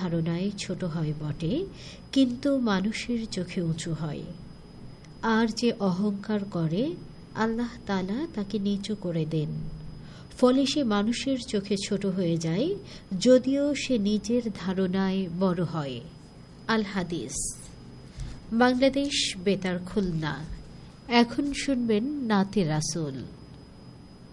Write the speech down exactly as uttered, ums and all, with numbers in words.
ধারণায় ছোট হয় বটে, কিন্তু মানুষের চোখে উঁচু হয়। আর যে অহংকার করে, আল্লাহ তাআলা তাকে নিচু করে দেন। ফলে সে মানুষের চোখে ছোট হয়ে যায়, যদিও সে নিজের ধারণায় বড় হয়। আল হাদিস। বাংলাদেশ বেতার, খুলনা। এখন শুনবেন নাতে রাসূল।